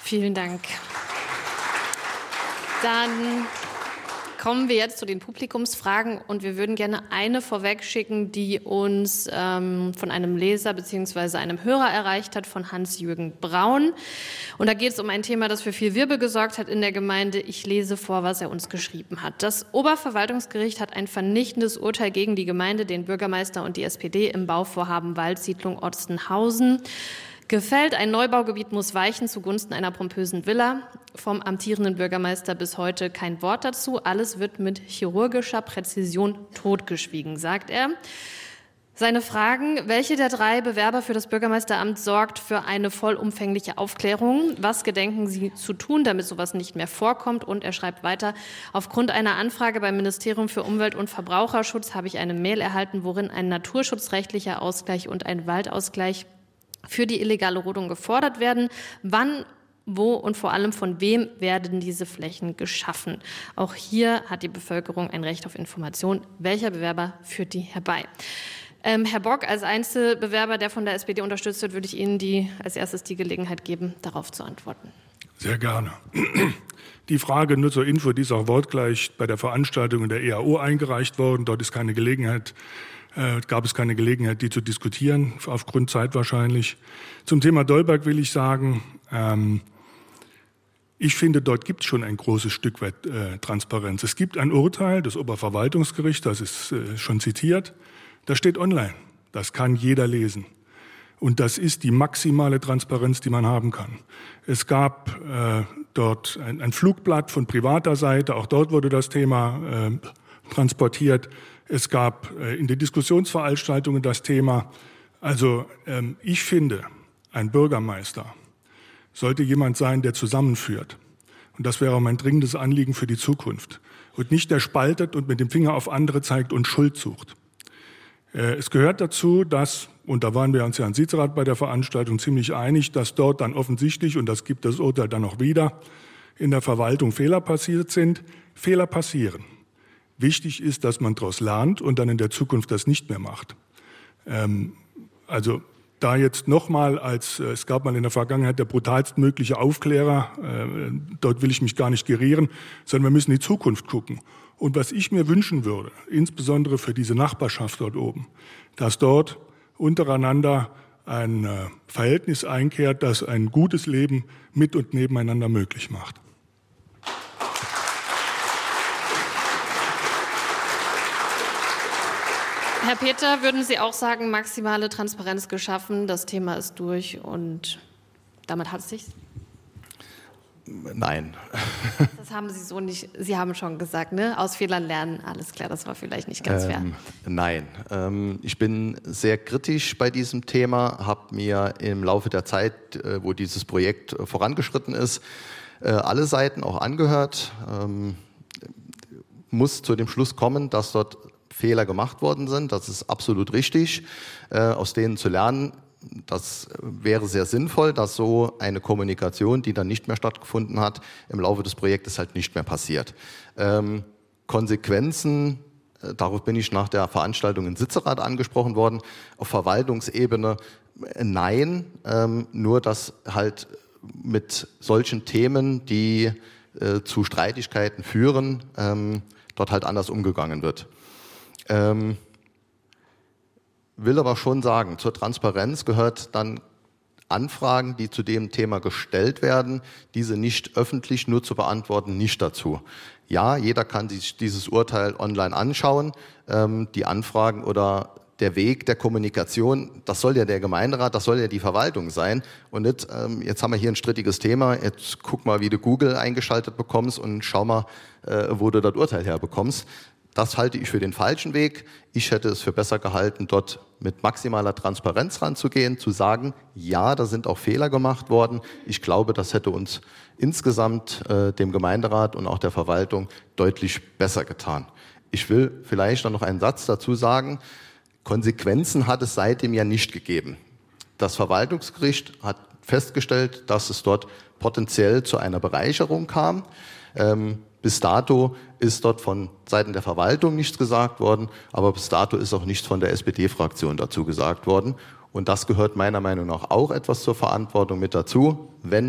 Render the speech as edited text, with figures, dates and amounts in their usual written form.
Vielen Dank. Dann kommen wir jetzt zu den Publikumsfragen und wir würden gerne eine vorwegschicken, die uns von einem Leser bzw. einem Hörer erreicht hat, von Hans-Jürgen Braun. Und da geht es um ein Thema, das für viel Wirbel gesorgt hat in der Gemeinde. Ich lese vor, was er uns geschrieben hat. Das Oberverwaltungsgericht hat ein vernichtendes Urteil gegen die Gemeinde, den Bürgermeister und die SPD im Bauvorhaben Waldsiedlung Otstenhausen gefällt. Ein Neubaugebiet muss weichen zugunsten einer pompösen Villa. Vom amtierenden Bürgermeister bis heute kein Wort dazu. Alles wird mit chirurgischer Präzision totgeschwiegen, sagt er. Seine Fragen: Welche der 3 Bewerber für das Bürgermeisteramt sorgt für eine vollumfängliche Aufklärung? Was gedenken Sie zu tun, damit sowas nicht mehr vorkommt? Und er schreibt weiter: Aufgrund einer Anfrage beim Ministerium für Umwelt und Verbraucherschutz habe ich eine Mail erhalten, worin ein naturschutzrechtlicher Ausgleich und ein Waldausgleich für die illegale Rodung gefordert werden. Wann, wo und vor allem von wem werden diese Flächen geschaffen? Auch hier hat die Bevölkerung ein Recht auf Information. Welcher Bewerber führt die herbei? Herr Bock, als Einzelbewerber, der von der SPD unterstützt wird, würde ich Ihnen als erstes die Gelegenheit geben, darauf zu antworten. Sehr gerne. Die Frage nur zur Info, die ist auch wortgleich bei der Veranstaltung in der EAO eingereicht worden. Dort ist gab es keine Gelegenheit, die zu diskutieren, aufgrund Zeit wahrscheinlich. Zum Thema Dolberg will ich sagen, ich finde, dort gibt es schon ein großes Stück weit Transparenz. Es gibt ein Urteil des Oberverwaltungsgerichts, das ist schon zitiert, das steht online, das kann jeder lesen. Und das ist die maximale Transparenz, die man haben kann. Es gab dort ein Flugblatt von privater Seite, auch dort wurde das Thema transportiert. Es gab in den Diskussionsveranstaltungen das Thema. Also ich finde, ein Bürgermeister sollte jemand sein, der zusammenführt. Und das wäre auch mein dringendes Anliegen für die Zukunft. Und nicht der spaltet und mit dem Finger auf andere zeigt und Schuld sucht. Es gehört dazu, dass, und da waren wir uns ja an Sitzrat bei der Veranstaltung ziemlich einig, dass dort dann offensichtlich, und das gibt das Urteil dann auch wieder, in der Verwaltung Fehler passiert sind. Fehler passieren. Wichtig ist, dass man daraus lernt und dann in der Zukunft das nicht mehr macht. Also da jetzt nochmal es gab mal in der Vergangenheit der brutalstmögliche Aufklärer, dort will ich mich gar nicht gerieren, sondern wir müssen in die Zukunft gucken. Und was ich mir wünschen würde, insbesondere für diese Nachbarschaft dort oben, dass dort untereinander ein Verhältnis einkehrt, das ein gutes Leben mit und nebeneinander möglich macht. Herr Peter, würden Sie auch sagen, maximale Transparenz geschaffen, das Thema ist durch und damit hat es sich? Nein. Das haben Sie so nicht, Sie haben schon gesagt, ne? Aus Fehlern lernen, alles klar, das war vielleicht nicht ganz fair. Nein, ich bin sehr kritisch bei diesem Thema, habe mir im Laufe der Zeit, wo dieses Projekt vorangeschritten ist, alle Seiten auch angehört, muss zu dem Schluss kommen, dass dort Fehler gemacht worden sind. Das ist absolut richtig, aus denen zu lernen. Das wäre sehr sinnvoll, dass so eine Kommunikation, die dann nicht mehr stattgefunden hat, im Laufe des Projektes halt nicht mehr passiert. Konsequenzen, darauf bin ich nach der Veranstaltung in Sitzrat angesprochen worden, auf Verwaltungsebene nein, nur dass halt mit solchen Themen, die zu Streitigkeiten führen, dort halt anders umgegangen wird. Will aber schon sagen, zur Transparenz gehört dann Anfragen, die zu dem Thema gestellt werden, diese nicht öffentlich nur zu beantworten, nicht dazu. Ja, jeder kann sich dieses Urteil online anschauen. Die Anfragen oder der Weg der Kommunikation, das soll ja der Gemeinderat, das soll ja die Verwaltung sein und nicht, jetzt haben wir hier ein strittiges Thema, jetzt guck mal, wie du Google eingeschaltet bekommst und schau mal, wo du das Urteil herbekommst. Das halte ich für den falschen Weg. Ich hätte es für besser gehalten, dort mit maximaler Transparenz ranzugehen, zu sagen, ja, da sind auch Fehler gemacht worden. Ich glaube, das hätte uns insgesamt dem Gemeinderat und auch der Verwaltung deutlich besser getan. Ich will vielleicht noch einen Satz dazu sagen. Konsequenzen hat es seitdem ja nicht gegeben. Das Verwaltungsgericht hat festgestellt, dass es dort potenziell zu einer Bereicherung kam. Bis dato ist dort von Seiten der Verwaltung nichts gesagt worden, aber bis dato ist auch nichts von der SPD-Fraktion dazu gesagt worden. Und das gehört meiner Meinung nach auch etwas zur Verantwortung mit dazu. Wenn